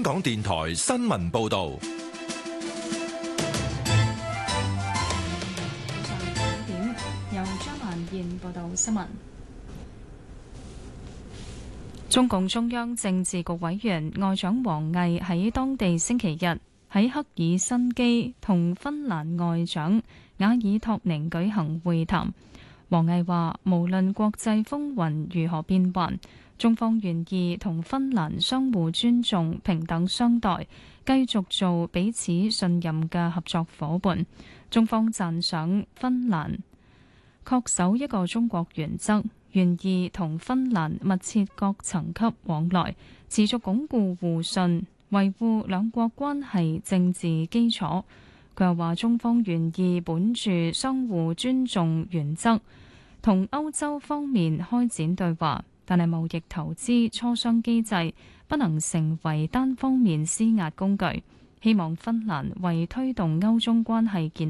港電台新聞報道。 早上9點，由張蘭燕報道新聞。中共中央政治局委員外長王毅喺當地星期日喺赫爾辛基同芬蘭外長瓦爾托寧舉行會談。王毅話：無論國際風雲如何變幻，中方願意同芬蘭相互尊重、平等相待，繼續做彼此信任嘅合作夥伴。中方讚賞芬蘭恪守一個中國原則，願意同芬蘭密切各層級往來，持續鞏固互信，維護兩國關係政治基礎。佢又話：中方願意本住相互尊重原則，同歐洲方面開展對話，但係貿易投資磋商機制不能成為單方面施壓工具。希望芬蘭為推動歐中關係健